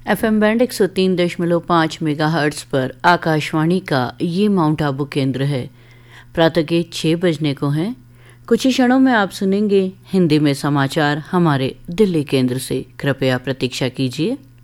FM band 103.5 megahertz पर आकाशवाणी का ये माउंट आबू केंद्र है। प्रातः के 6 बजने को हैं। कुछ ही क्षणों में आप सुनेंगे हिंदी में समाचार हमारे दिल्ली केंद्र से। कृपया प्रतीक्षा कीजिए।